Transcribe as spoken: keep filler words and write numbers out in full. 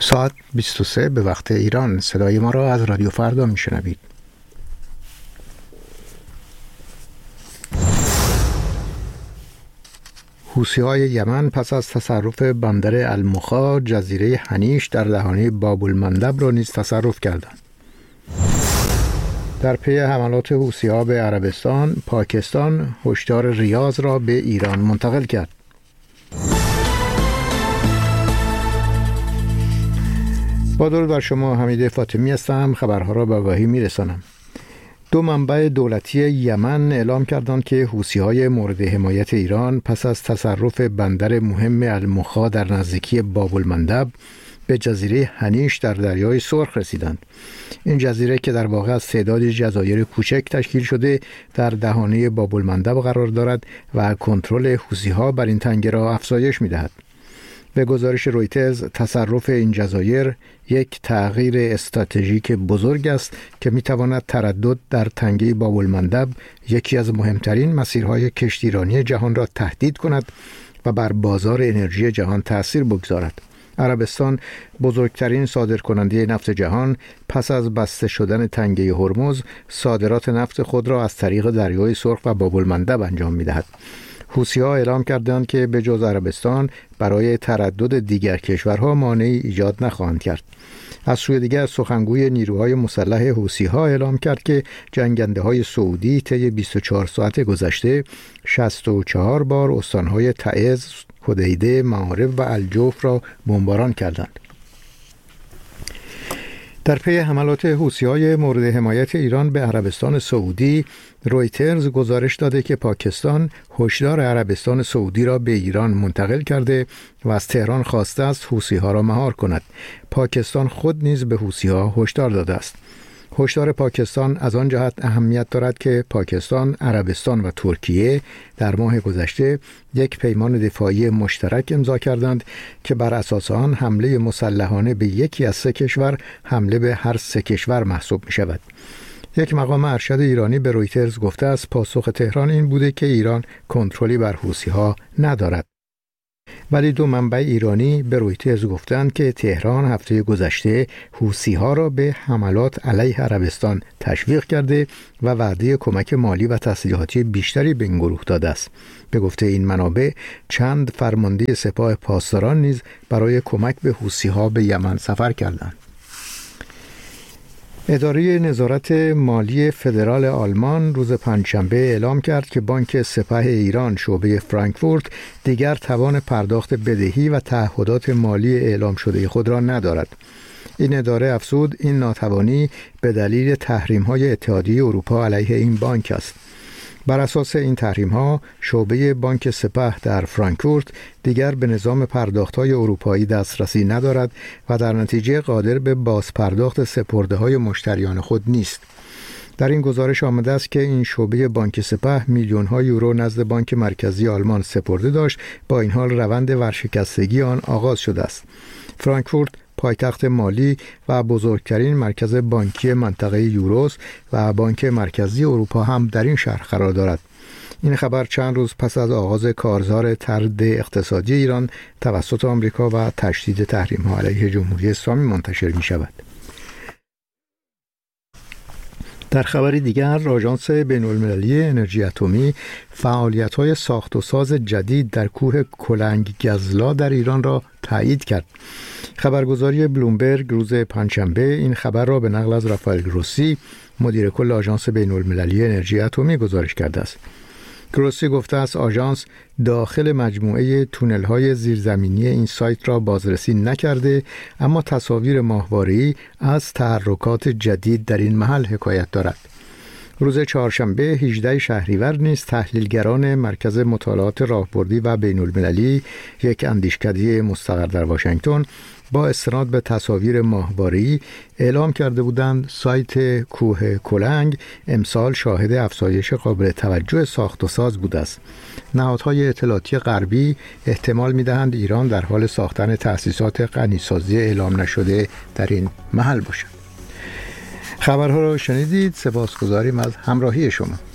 ساعت بیست و سه به وقت ایران. صدای ما را از رادیو فردا میشنوید. حوثی‌های یمن پس از تصرف بندر المخا جزیره هنیش در دهانه باب المندب را نیز تصرف کردند. در پی حملات حوثی‌ها به عربستان، پاکستان هشدار ریاض را به ایران منتقل کرد. با درود بر شما، حمید فاطمی هستم. خبرها را به آگاهی می‌رسانم. دو منبع دولتی یمن اعلام کردند که حوثی‌های مورد حمایت ایران پس از تصرف بندر مهم المخا در نزدیکی باب المندب به جزیره هنیش در دریای سرخ رسیدند. این جزیره که در واقع از تعداد جزایر کوچک تشکیل شده در دهانه باب المندب قرار دارد و کنترل حوثی‌ها بر این تنگه را افزایش می‌دهد. به گزارش رویترز، تصرف این جزایر یک تغییر استراتژیک بزرگ است که می‌تواند تردد در تنگه باب المندب، یکی از مهمترین مسیرهای کشتیرانی جهان را تهدید کند و بر بازار انرژی جهان تأثیر بگذارد. عربستان، بزرگترین صادرکننده نفت جهان، پس از بسته شدن تنگه هرمز، صادرات نفت خود را از طریق دریای سرخ و باب المندب انجام می‌دهد. حوثی‌ها اعلام کردند که به جز عربستان برای تردد دیگر کشورها مانعی ایجاد نخواهند کرد. از سوی دیگر سخنگوی نیروهای مسلح حوثی‌ها اعلام کرد که جنگنده‌های سعودی طی بیست و چهار ساعت گذشته شصت و چهار بار استان‌های تعز، حدیده، معارف و الجوف را بمباران کردند. در پی حملات حوثی‌های مورد حمایت ایران به عربستان سعودی، رویترز گزارش داده که پاکستان هشدار عربستان سعودی را به ایران منتقل کرده و از تهران خواسته است حوثی‌ها را مهار کند. پاکستان خود نیز به حوثی‌ها هشدار داده است. هشدار پاکستان از آن جهت اهمیت دارد که پاکستان، عربستان و ترکیه در ماه گذشته یک پیمان دفاعی مشترک امضا کردند که بر اساس آن حمله مسلحانه به یکی از سه کشور حمله به هر سه کشور محسوب می شود. یک مقام ارشد ایرانی به رویترز گفته است پاسخ تهران این بوده که ایران کنترلی بر حوثی‌ها ندارد. ولی دو منبع ایرانی به رویترز گفتند که تهران هفته گذشته حوثی‌ها را به حملات علیه عربستان تشویق کرده و وعده کمک مالی و تسلیحاتی بیشتری به این گروه داده است. به گفته این منابع، چند فرمانده سپاه پاسداران نیز برای کمک به حوثی‌ها به یمن سفر کردند. اداره نظارت مالی فدرال آلمان روز پنجشنبه اعلام کرد که بانک سپه ایران شعبه فرانکفورت دیگر توان پرداخت بدهی و تعهدات مالی اعلام شده خود را ندارد. این اداره افزود این ناتوانی به دلیل تحریم‌های اتحادیه اروپا علیه این بانک است. بر اساس این تحریم‌ها، شعبه بانک سپه در فرانکفورت دیگر به نظام پرداخت‌های اروپایی دسترسی ندارد و در نتیجه قادر به بازپرداخت سپرده‌های مشتریان خود نیست. در این گزارش آمده است که این شعبه بانک سپه میلیون‌ها یورو نزد بانک مرکزی آلمان سپرده داشت، با این حال روند ورشکستگی آن آغاز شده است. فرانکفورت پایتخت مالی و بزرگترین مرکز بانکی منطقه یوروس و بانک مرکزی اروپا هم در این شهر قرار دارد. این خبر چند روز پس از آغاز کارزار طرد اقتصادی ایران توسط آمریکا و تشدید تحریم‌ها علیه جمهوری اسلامی منتشر می شود. در خبری دیگر، آژانس بین‌المللی انرژی اتمی فعالیت‌های ساخت و ساز جدید در کوه کلنگ گزلا در ایران را تایید کرد. خبرگزاری بلومبرگ روز پنجشنبه این خبر را به نقل از رافائل گروسی، مدیر کل آژانس بین‌المللی انرژی اتمی گزارش کرده است. گروسی گفته است آژانس داخل مجموعه تونل‌های زیرزمینی این سایت را بازرسی نکرده، اما تصاویر ماهواره‌ای از تحرکات جدید در این محل حکایت دارد. روز چهارشنبه هجدهم شهریور نیز تحلیلگران مرکز مطالعات راهبردی و بین‌المللی، یک اندیشکده مستقر در واشنگتن، با استناد به تصاویر ماهواره‌ای اعلام کرده بودند سایت کوه کلنگ امسال شاهد افزایش قابل توجه ساخت و ساز بوده است. نهادهای اطلاعاتی غربی احتمال می‌دهند ایران در حال ساختن تأسیسات غنیسازی اعلام نشده در این محل باشد. خبرها را شنیدید. سپاسگزاریم از همراهی شما.